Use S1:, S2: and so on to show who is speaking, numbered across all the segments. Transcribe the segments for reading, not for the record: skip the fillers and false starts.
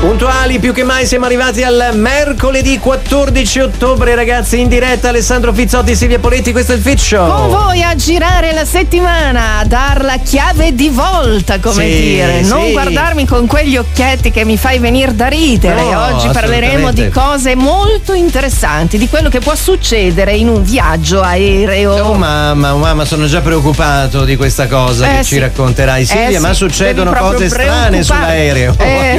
S1: Puntuali più che mai siamo arrivati al mercoledì 14 ottobre, ragazzi, in diretta Alessandro Fizzotti, Silvia Poletti, questo è il Fit Show.
S2: Con voi a girare la settimana, a dar la chiave di volta, come dire. Non guardarmi con quegli occhietti che mi fai venire da ridere.
S1: No,
S2: oggi parleremo di cose molto interessanti, di quello che può succedere in un viaggio aereo.
S1: Oh mamma, sono già preoccupato di questa cosa che ci racconterai, Silvia, ma succedono cose strane sull'aereo.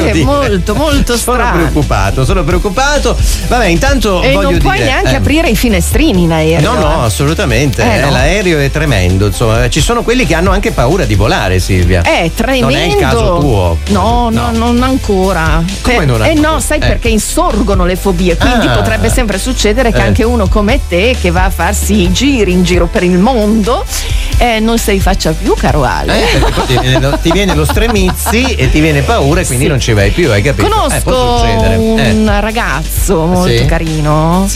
S1: Molto strano. Sono preoccupato. Vabbè, intanto
S2: e
S1: voglio
S2: non puoi
S1: dire,
S2: neanche aprire i finestrini in aereo.
S1: No, assolutamente.
S2: No.
S1: L'aereo è tremendo. Insomma, ci sono quelli che hanno anche paura di volare, Silvia.
S2: È tremendo.
S1: Non è il caso tuo?
S2: No, non ancora.
S1: Come non ancora?
S2: No, sai perché insorgono le fobie. Quindi potrebbe sempre succedere che anche uno come te, che va a farsi i giri in giro per il mondo, non se li faccia più, caro Ale.
S1: Ti viene lo stremizzi e ti viene paura e quindi non ci vai più, hai capito?
S2: Conosco un ragazzo molto carino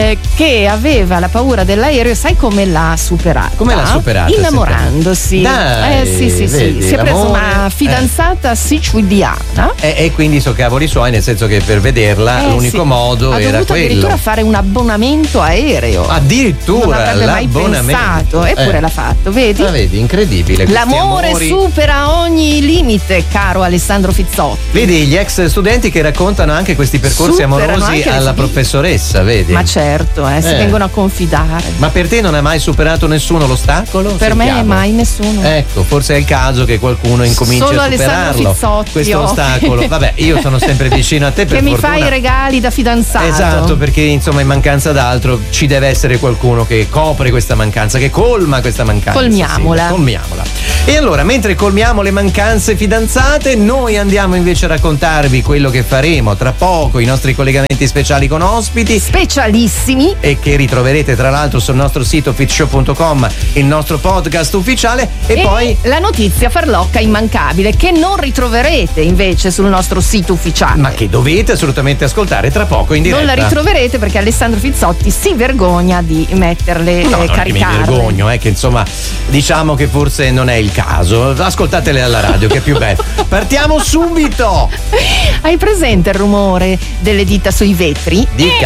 S2: che aveva la paura dell'aereo, sai come l'ha superata?
S1: Come l'ha superata?
S2: Innamorandosi.
S1: Dai,
S2: sì. Si è preso una fidanzata siciliana.
S1: E quindi so cavoli suoi, nel senso che per vederla l'unico modo
S2: ha
S1: era
S2: dovuto
S1: quello.
S2: Addirittura fare un abbonamento aereo.
S1: Addirittura
S2: non avrebbe mai pensato, eppure l'ha fatto, vedi?
S1: Vedi, incredibile.
S2: L'amore supera ogni limite, caro Alessandro Fizzotti.
S1: Vedi gli ex studenti che raccontano anche questi percorsi amorosi alla professoressa, vedi?
S2: Ma certo, si vengono a confidare.
S1: Ma per te non ha mai superato nessuno l'ostacolo?
S2: Per me mai nessuno.
S1: Ecco, forse è il caso che qualcuno incominci
S2: solo
S1: a superarlo.
S2: Fizzotti,
S1: questo ostacolo. Vabbè, io sono sempre vicino a te, per
S2: che
S1: fortuna.
S2: Mi fai i regali da fidanzato.
S1: Esatto, perché insomma in mancanza d'altro ci deve essere qualcuno che copre questa mancanza, che colma questa mancanza.
S2: Colmiamola.
S1: E allora, mentre colmiamo le mancanze fidanzate, noi andiamo invece a raccontarvi quello che faremo tra poco, i nostri collegamenti speciali con ospiti
S2: specialissimi
S1: e che ritroverete tra l'altro sul nostro sito fitshow.com, il nostro podcast ufficiale, e poi
S2: la notizia farlocca immancabile che non ritroverete invece sul nostro sito ufficiale,
S1: ma che dovete assolutamente ascoltare tra poco in diretta.
S2: Non la ritroverete perché Alessandro Fizzotti si vergogna di metterle, caricarle.
S1: Mi vergogno, che insomma diciamo che forse non è il caso. Ascoltatele alla radio che è più bello. Partiamo subito.
S2: Hai presente il rumore delle dita sui vetri?
S1: Dica.